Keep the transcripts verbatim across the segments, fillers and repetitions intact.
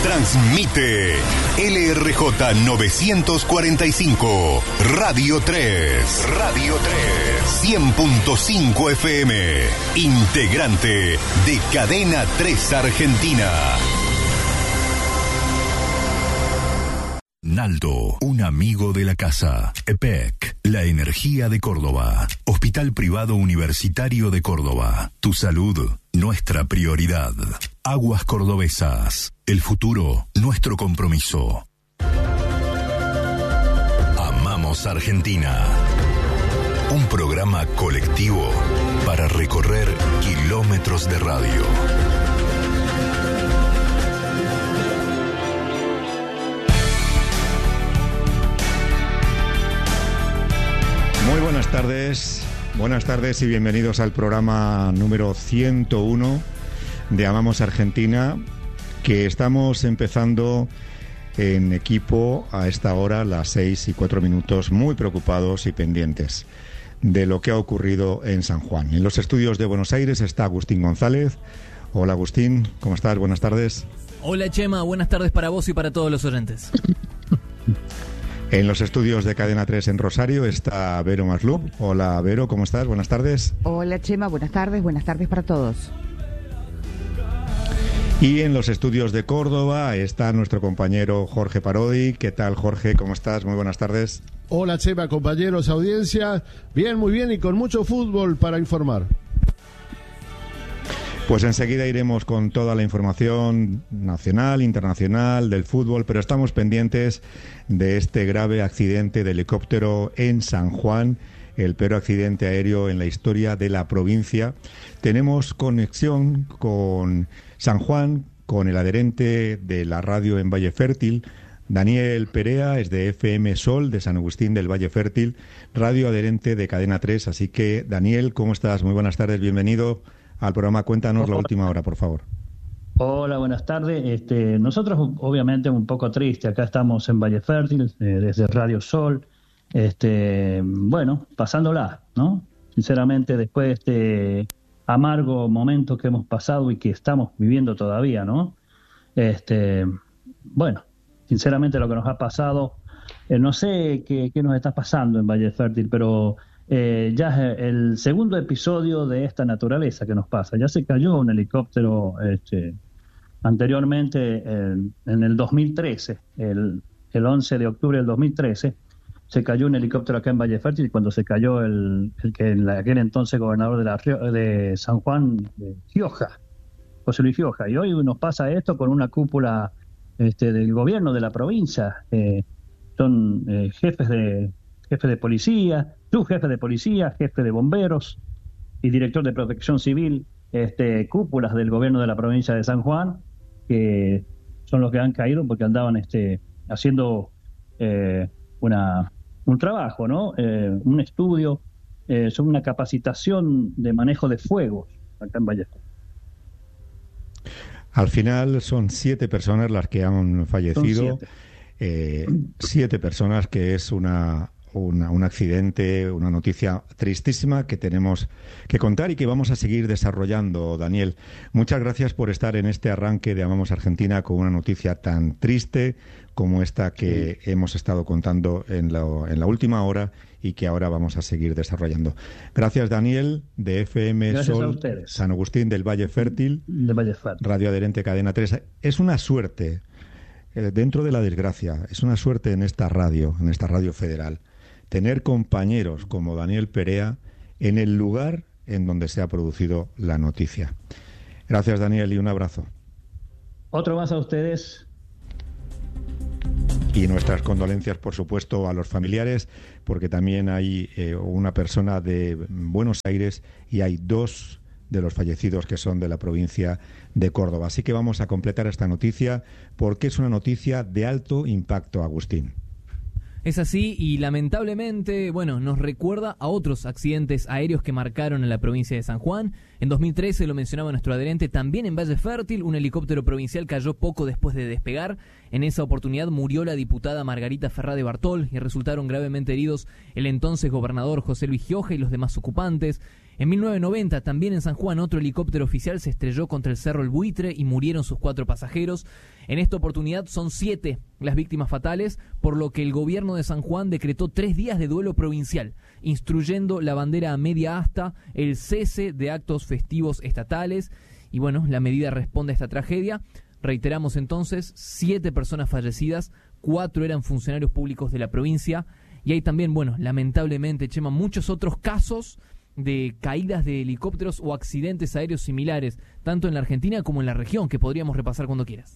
Transmite L R J novecientos cuarenta y cinco, Radio tres, Radio tres, cien punto cinco F M, integrante de Cadena tres Argentina. Naldo, un amigo de la casa. E P E C, la energía de Córdoba. Hospital Privado Universitario de Córdoba. Tu salud, nuestra prioridad. Aguas Cordobesas, el futuro, nuestro compromiso. Amamos Argentina. Un programa colectivo para recorrer kilómetros de radio. Muy buenas tardes, buenas tardes y bienvenidos al programa número ciento uno de Amamos Argentina, que estamos empezando en equipo a esta hora, las seis y cuatro minutos, muy preocupados y pendientes de lo que ha ocurrido en San Juan. En los estudios de Buenos Aires está Agustín González. Hola Agustín, ¿cómo estás? Buenas tardes. Hola Chema, buenas tardes para vos y para todos los oyentes. En los estudios de Cadena tres en Rosario está Vero Maslup. Hola Vero, ¿cómo estás? Buenas tardes. Hola Chema, buenas tardes, buenas tardes para todos. Y en los estudios de Córdoba está nuestro compañero Jorge Parodi. ¿Qué tal, Jorge? ¿Cómo estás? Muy buenas tardes. Hola Chema, compañeros, audiencia. Bien, muy bien y con mucho fútbol para informar. Pues enseguida iremos con toda la información nacional, internacional, del fútbol, pero estamos pendientes de este grave accidente de helicóptero en San Juan, el peor accidente aéreo en la historia de la provincia. Tenemos conexión con San Juan, con el adherente de la radio en Valle Fértil, Daniel Perea, es de F M Sol, de San Agustín del Valle Fértil, radio adherente de Cadena tres. Así que, Daniel, ¿cómo estás? Muy buenas tardes, bienvenido al programa. Cuéntanos la última hora, por favor. Hola, buenas tardes. Este, nosotros, obviamente, un poco triste. Acá estamos en Valle Fértil, eh, desde Radio Sol. Este, bueno, pasándola, ¿no? Sinceramente, después de este amargo momento que hemos pasado y que estamos viviendo todavía, ¿no? Este, bueno, sinceramente lo que nos ha pasado, eh, no sé qué, qué nos está pasando en Valle Fértil, pero Eh, ya es el segundo episodio de esta naturaleza que nos pasa. Ya se cayó un helicóptero este, anteriormente en, en el dos mil trece, el, el once de octubre del dos mil trece, se cayó un helicóptero acá en Valle Fértil cuando se cayó el, el que en aquel entonces gobernador de, la, de San Juan, de Gioja, José Luis Gioja. Y hoy nos pasa esto con una cúpula este, del gobierno de la provincia. Eh, son eh, jefes de jefe de policía, subjefe de policía, jefe de bomberos y director de protección civil, este, cúpulas del gobierno de la provincia de San Juan, que son los que han caído porque andaban este, haciendo eh, una, un trabajo, ¿no? Eh, un estudio eh, sobre una capacitación de manejo de fuegos acá en Valle. Al final son siete personas las que han fallecido, siete. Eh, siete personas, que es una Una, un accidente, una noticia tristísima que tenemos que contar y que vamos a seguir desarrollando, Daniel. Muchas gracias por estar en este arranque de Amamos Argentina con una noticia tan triste como esta que sí. hemos estado contando en la, en la última hora y que ahora vamos a seguir desarrollando. Gracias, Daniel, de F M Gracias Sol, San Agustín del Valle Fértil, de Valle Fértil, radio adherente Cadena tres. Es una suerte, eh, dentro de la desgracia, es una suerte en esta radio, en esta radio federal, tener compañeros como Daniel Perea en el lugar en donde se ha producido la noticia. Gracias, Daniel, y un abrazo. Otro más a ustedes. Y nuestras condolencias, por supuesto, a los familiares, porque también hay eh, una persona de Buenos Aires y hay dos de los fallecidos que son de la provincia de Córdoba. Así que vamos a completar esta noticia porque es una noticia de alto impacto, Agustín. Es así y lamentablemente, bueno, nos recuerda a otros accidentes aéreos que marcaron en la provincia de San Juan. En dos mil trece, lo mencionaba nuestro adherente, también en Valle Fértil, un helicóptero provincial cayó poco después de despegar. En esa oportunidad murió la diputada Margarita Ferrá de Bartol y resultaron gravemente heridos el entonces gobernador José Luis Gioja y los demás ocupantes. En mil novecientos noventa, también en San Juan, otro helicóptero oficial se estrelló contra el Cerro El Buitre y murieron sus cuatro pasajeros. En esta oportunidad son siete las víctimas fatales, por lo que el gobierno de San Juan decretó tres días de duelo provincial, instruyendo la bandera a media asta, el cese de actos festivos estatales. Y bueno, la medida responde a esta tragedia. Reiteramos entonces, siete personas fallecidas, cuatro eran funcionarios públicos de la provincia. Y hay también, bueno, lamentablemente, Chema, muchos otros casos de caídas de helicópteros o accidentes aéreos similares, tanto en la Argentina como en la región, que podríamos repasar cuando quieras.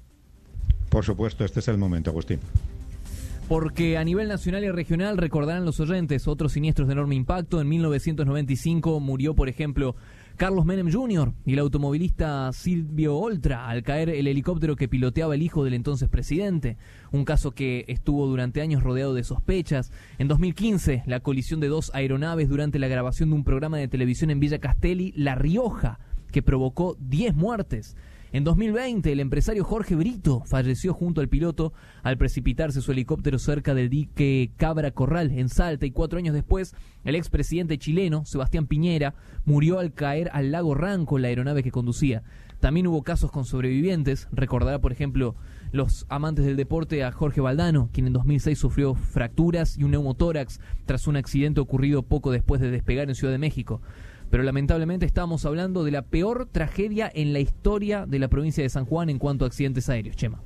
Por supuesto, este es el momento, Agustín. Porque a nivel nacional y regional, recordarán los oyentes, otros siniestros de enorme impacto. En mil novecientos noventa y cinco murió, por ejemplo, Carlos Menem junior y el automovilista Silvio Oltra al caer el helicóptero que piloteaba el hijo del entonces presidente. Un caso que estuvo durante años rodeado de sospechas. En dos mil quince, la colisión de dos aeronaves durante la grabación de un programa de televisión en Villa Castelli, La Rioja, que provocó diez muertes. En dos mil veinte, el empresario Jorge Brito falleció junto al piloto al precipitarse su helicóptero cerca del dique Cabra Corral, en Salta, y cuatro años después, el expresidente chileno, Sebastián Piñera, murió al caer al lago Ranco la aeronave que conducía. También hubo casos con sobrevivientes. Recordará, por ejemplo, los amantes del deporte a Jorge Valdano, quien en dos mil seis sufrió fracturas y un neumotórax tras un accidente ocurrido poco después de despegar en Ciudad de México. Pero lamentablemente estamos hablando de la peor tragedia en la historia de la provincia de San Juan en cuanto a accidentes aéreos, Chema.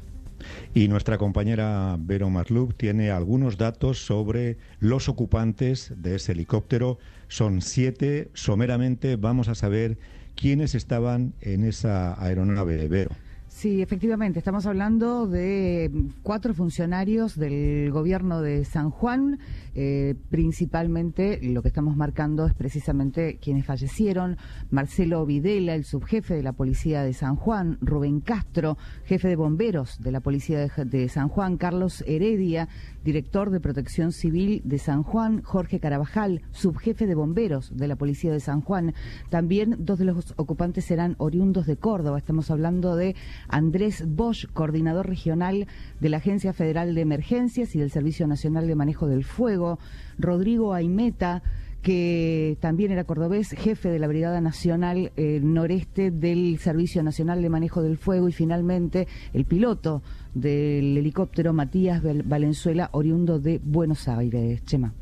Y nuestra compañera Vero Marlup tiene algunos datos sobre los ocupantes de ese helicóptero. Son siete. Someramente vamos a saber quiénes estaban en esa aeronave, Vero. Sí, efectivamente, estamos hablando de cuatro funcionarios del gobierno de San Juan. Eh, principalmente lo que estamos marcando es precisamente quienes fallecieron: Marcelo Videla, el subjefe de la policía de San Juan; Rubén Castro, jefe de bomberos de la policía de, de San Juan; Carlos Heredia, director de protección civil de San Juan; Jorge Carabajal, subjefe de bomberos de la policía de San Juan. También dos de los ocupantes eran oriundos de Córdoba. Estamos hablando de Andrés Bosch, coordinador regional de la Agencia Federal de Emergencias y del Servicio Nacional de Manejo del Fuego; Rodrigo Aimeta, que también era cordobés, jefe de la Brigada Nacional eh, Noreste del Servicio Nacional de Manejo del Fuego; y finalmente el piloto del helicóptero, Matías Valenzuela, oriundo de Buenos Aires. Chema.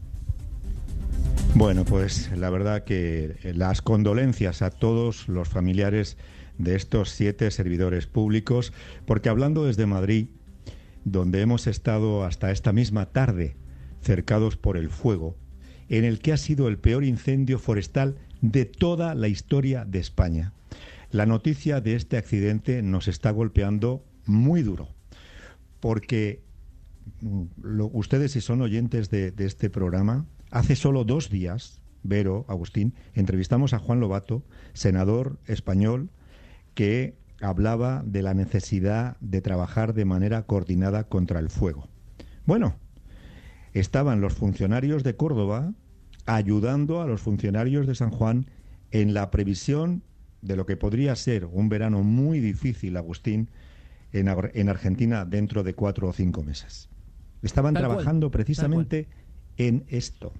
Bueno, pues la verdad que las condolencias a todos los familiares de estos siete servidores públicos, porque hablando desde Madrid, donde hemos estado hasta esta misma tarde cercados por el fuego, en el que ha sido el peor incendio forestal de toda la historia de España. La noticia de este accidente nos está golpeando muy duro, porque lo, ustedes, si son oyentes de, de este programa, hace solo dos días, Vero, Agustín, entrevistamos a Juan Lobato, senador español, que hablaba de la necesidad de trabajar de manera coordinada contra el fuego. Bueno, estaban los funcionarios de Córdoba ayudando a los funcionarios de San Juan en la previsión de lo que podría ser un verano muy difícil, Agustín, en, en Argentina dentro de cuatro o cinco meses. Estaban Tal trabajando cual. precisamente en esto.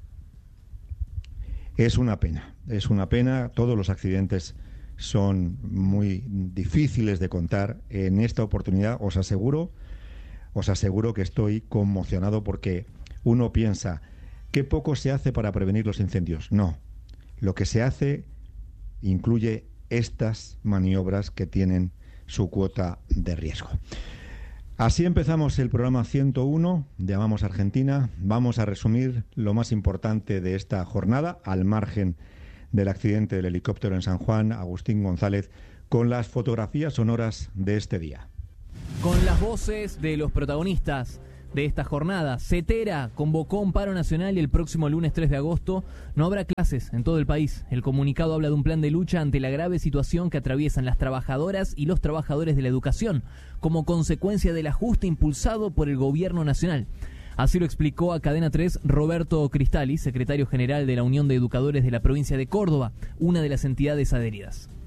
Es una pena, es una pena. Todos los accidentes son muy difíciles de contar. En esta oportunidad os aseguro, os aseguro que estoy conmocionado, porque uno piensa, ¿qué poco se hace para prevenir los incendios? No, lo que se hace incluye estas maniobras que tienen su cuota de riesgo. Así empezamos el programa ciento uno de Amamos Argentina. Vamos a resumir lo más importante de esta jornada, al margen del accidente del helicóptero en San Juan. Agustín González, con las fotografías sonoras de este día. Con las voces de los protagonistas de esta jornada. CETERA convocó un paro nacional y el próximo lunes tres de agosto no habrá clases en todo el país. El comunicado habla de un plan de lucha ante la grave situación que atraviesan las trabajadoras y los trabajadores de la educación, como consecuencia del ajuste impulsado por el gobierno nacional. Así lo explicó a Cadena tres Roberto Cristali, secretario general de la Unión de Educadores de la provincia de Córdoba, una de las entidades adheridas.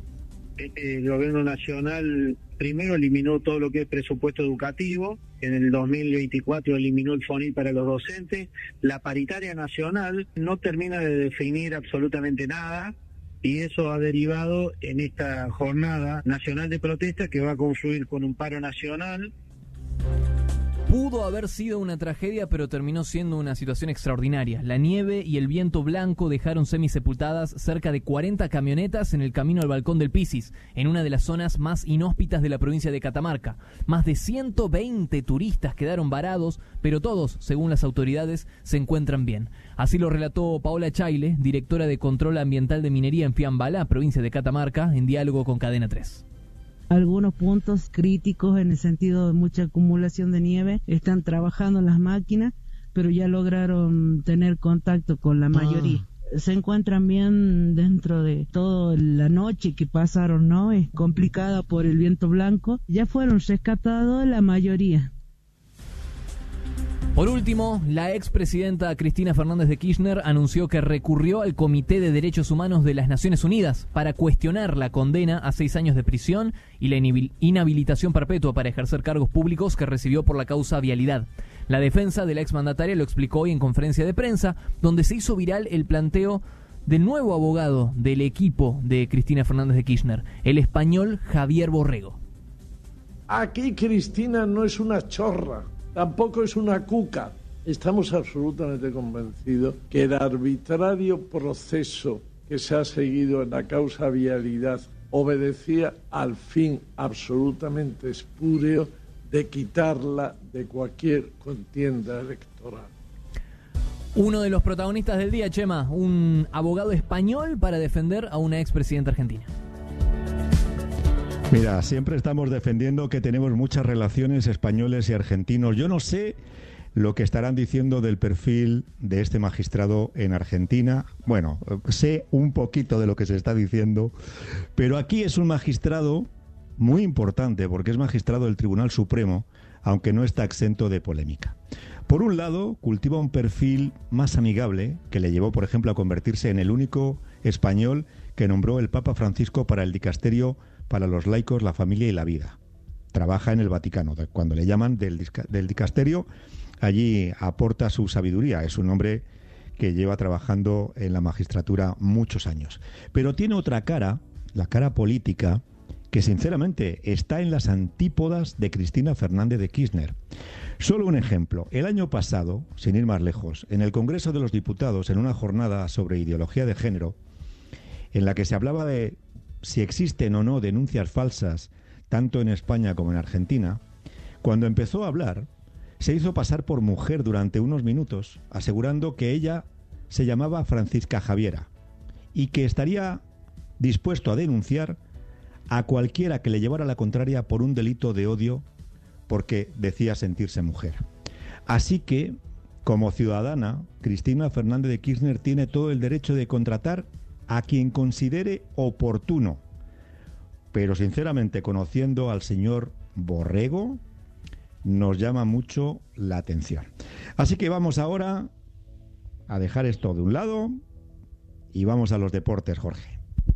el gobierno nacional primero eliminó todo lo que es presupuesto educativo, en el dos mil veinticuatro eliminó el FONIL para los docentes, la paritaria nacional no termina de definir absolutamente nada, y eso ha derivado en esta jornada nacional de protesta que va a confluir con un paro nacional. Pudo haber sido una tragedia, pero terminó siendo una situación extraordinaria. La nieve y el viento blanco dejaron semisepultadas cerca de cuarenta camionetas en el camino al Balcón del Pisis, en una de las zonas más inhóspitas de la provincia de Catamarca. Más de ciento veinte turistas quedaron varados, pero todos, según las autoridades, se encuentran bien. Así lo relató Paola Chaile, directora de Control Ambiental de Minería en Fiambalá, provincia de Catamarca, en diálogo con Cadena tres. Algunos puntos críticos en el sentido de mucha acumulación de nieve, están trabajando las máquinas, pero ya lograron tener contacto con la mayoría. Ah. Se encuentran bien dentro de toda la noche que pasaron, ¿no? Es complicada por el viento blanco. Ya fueron rescatados la mayoría. Por último, la expresidenta Cristina Fernández de Kirchner anunció que recurrió al Comité de Derechos Humanos de las Naciones Unidas para cuestionar la condena a seis años de prisión y la inhabilitación perpetua para ejercer cargos públicos que recibió por la causa vialidad. La defensa de la exmandataria lo explicó hoy en conferencia de prensa, donde se hizo viral el planteo del nuevo abogado del equipo de Cristina Fernández de Kirchner, el español Javier Borrego. Aquí Cristina no es una chorra. Tampoco es una cuca. Estamos absolutamente convencidos que el arbitrario proceso que se ha seguido en la causa vialidad obedecía al fin absolutamente espúreo de quitarla de cualquier contienda electoral. Uno de los protagonistas del día, Chema, un abogado español para defender a una expresidenta argentina. Mira, siempre estamos defendiendo que tenemos muchas relaciones españoles y argentinos. Yo no sé lo que estarán diciendo del perfil de este magistrado en Argentina. Bueno, sé un poquito de lo que se está diciendo, pero aquí es un magistrado muy importante porque es magistrado del Tribunal Supremo, aunque no está exento de polémica. Por un lado, cultiva un perfil más amigable que le llevó, por ejemplo, a convertirse en el único español que nombró el Papa Francisco para el dicasterio para los laicos, la familia y la vida. Trabaja en el Vaticano. Cuando le llaman del, del dicasterio, allí aporta su sabiduría. Es un hombre que lleva trabajando en la magistratura muchos años. Pero tiene otra cara, la cara política, que sinceramente está en las antípodas de Cristina Fernández de Kirchner. Solo un ejemplo. El año pasado, sin ir más lejos, en el Congreso de los Diputados, en una jornada sobre ideología de género, en la que se hablaba de si existen o no denuncias falsas, tanto en España como en Argentina, cuando empezó a hablar, se hizo pasar por mujer durante unos minutos, asegurando que ella se llamaba Francisca Javiera y que estaría dispuesto a denunciar a cualquiera que le llevara la contraria por un delito de odio porque decía sentirse mujer. Así que, como ciudadana, Cristina Fernández de Kirchner tiene todo el derecho de contratar a quien considere oportuno. Pero sinceramente, conociendo al señor Borrego, nos llama mucho la atención. Así que vamos ahora a dejar esto de un lado y vamos a los deportes, Jorge.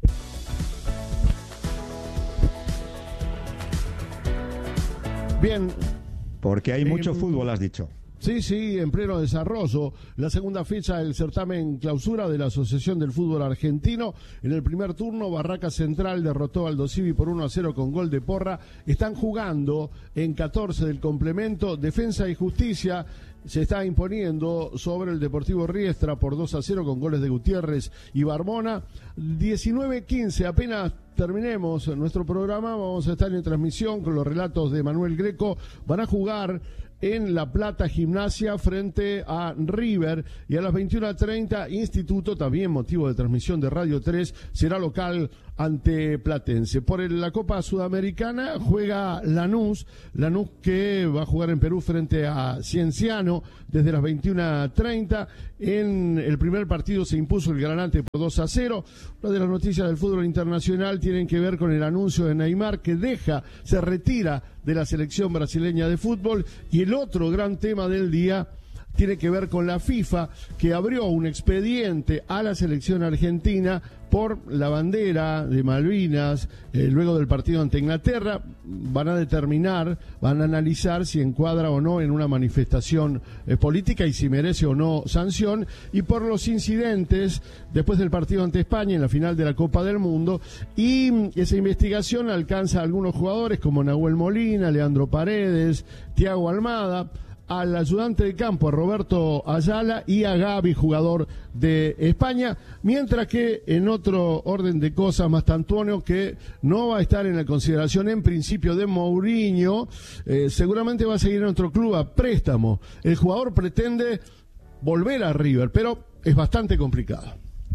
Bien. Porque hay mucho eh, fútbol, has dicho. Sí, sí, en pleno desarrollo. La segunda fecha del certamen clausura de la Asociación del Fútbol Argentino. En el primer turno, Barraca Central derrotó al Dosivi por uno a cero con gol de Porra. Están jugando en catorce del complemento. Defensa y Justicia se está imponiendo sobre el Deportivo Riestra por dos a cero con goles de Gutiérrez y Barbona. diecinueve quince, apenas terminemos nuestro programa, vamos a estar en transmisión con los relatos de Manuel Greco. Van a jugar en La Plata Gimnasia frente a River, y a las veintiuna treinta Instituto, también motivo de transmisión de Radio tres, será local ante Platense. Por el, la Copa Sudamericana juega Lanús, Lanús que va a jugar en Perú frente a Cienciano desde las veintiuna treinta. En el primer partido se impuso el Granate por dos a cero. Una de las noticias del fútbol internacional tienen que ver con el anuncio de Neymar, que deja, se retira de la selección brasileña de fútbol. Y el otro gran tema del día tiene que ver con la FIFA, que abrió un expediente a la selección argentina por la bandera de Malvinas, eh, luego del partido ante Inglaterra. Van a determinar, van a analizar si encuadra o no en una manifestación eh, política y si merece o no sanción, y por los incidentes después del partido ante España en la final de la Copa del Mundo, y esa investigación alcanza a algunos jugadores como Nahuel Molina, Leandro Paredes, Thiago Almada, al ayudante de campo, a Roberto Ayala, y a Gavi, jugador de España, mientras que en otro orden de cosas, Mastantuono, que no va a estar en la consideración en principio de Mourinho, eh, seguramente va a seguir en otro club a préstamo. El jugador pretende volver a River, pero es bastante complicado.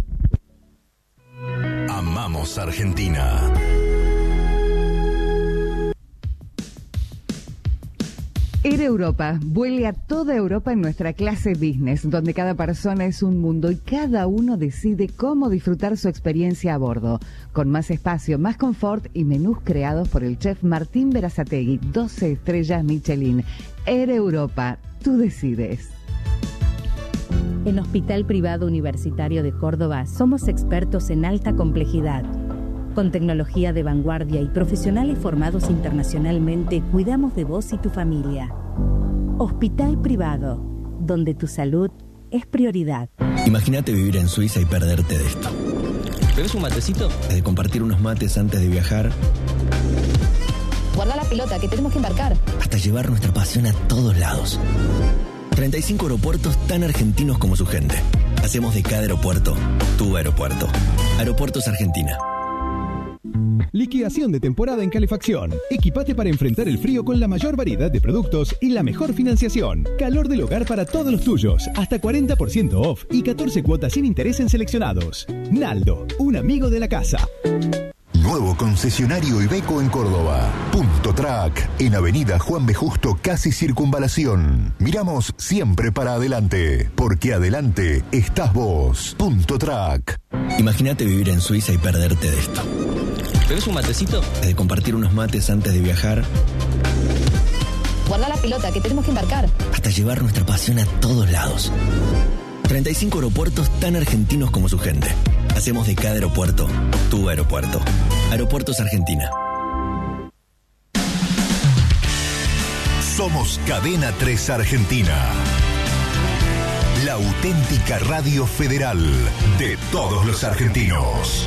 Amamos Argentina. Air Europa vuele a toda Europa en nuestra clase business, donde cada persona es un mundo y cada uno decide cómo disfrutar su experiencia a bordo. Con más espacio, más confort y menús creados por el chef Martín Berazategui, doce estrellas Michelin. Air Europa, tú decides. En Hospital Privado Universitario de Córdoba somos expertos en alta complejidad. Con tecnología de vanguardia y profesionales formados internacionalmente, cuidamos de vos y tu familia. Hospital Privado, donde tu salud es prioridad. Imagínate vivir en Suiza y perderte de esto. ¿Bebes un matecito? De compartir unos mates antes de viajar. Guarda la pelota, que tenemos que embarcar. Hasta llevar nuestra pasión a todos lados. treinta y cinco aeropuertos tan argentinos como su gente. Hacemos de cada aeropuerto tu aeropuerto. Aeropuertos Argentina. Liquidación de temporada en calefacción. Equipate para enfrentar el frío con la mayor variedad de productos y la mejor financiación. Calor del hogar para todos los tuyos. Hasta cuarenta por ciento off y catorce cuotas sin interés en seleccionados. Naldo, un amigo de la casa. Nuevo concesionario Iveco en Córdoba. Punto Track, en Avenida Juan B. Justo, casi Circunvalación. Miramos siempre para adelante, porque adelante estás vos. Punto Track. Imagínate vivir en Suiza y perderte de esto. ¿Bebes un matecito? De compartir unos mates antes de viajar. Guarda la pelota, que tenemos que embarcar. Hasta llevar nuestra pasión a todos lados. treinta y cinco aeropuertos tan argentinos como su gente. Hacemos de cada aeropuerto tu aeropuerto. Aeropuertos Argentina. Somos Cadena tres Argentina. La auténtica radio federal de todos los argentinos.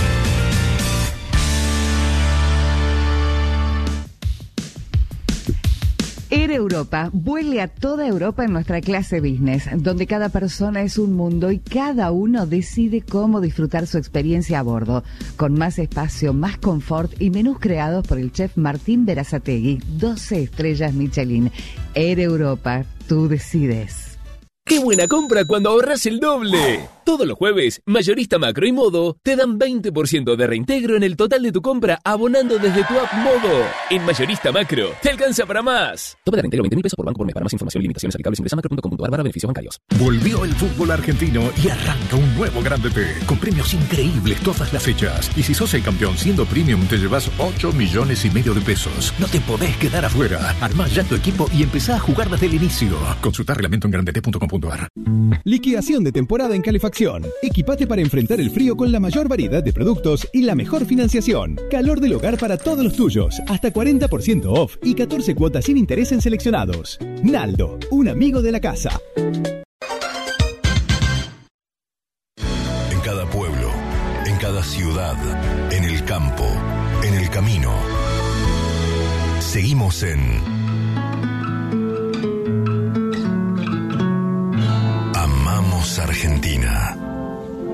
Air Europa vuele a toda Europa en nuestra clase business, donde cada persona es un mundo y cada uno decide cómo disfrutar su experiencia a bordo. Con más espacio, más confort y menús creados por el chef Martín Berazategui, doce estrellas Michelin. Air Europa, tú decides. ¡Qué buena compra cuando ahorras el doble! Todos los jueves, Mayorista Macro y Modo te dan veinte por ciento de reintegro en el total de tu compra abonando desde tu app Modo. En Mayorista Macro, te alcanza para más. Tope de reintegro veinte mil pesos por banco por mes. Para más información y limitaciones aplicables ingresa macro punto com punto a r barra beneficios bancarios. Volvió el fútbol argentino y arranca un nuevo Grande P, con premios increíbles todas las fechas. Y si sos el campeón siendo premium, te llevas ocho millones y medio de pesos. No te podés quedar afuera. Armá ya tu equipo y empezá a jugar desde el inicio. Consulta reglamento en grande t punto com punto a r. Liquidación de temporada en calefacción. Equipate para enfrentar el frío con la mayor variedad de productos y la mejor financiación. Calor del hogar para todos los tuyos. Hasta cuarenta por ciento off y catorce cuotas sin interés en seleccionados. Naldo, un amigo de la casa. En cada pueblo, en cada ciudad, en el campo, en el camino. Seguimos en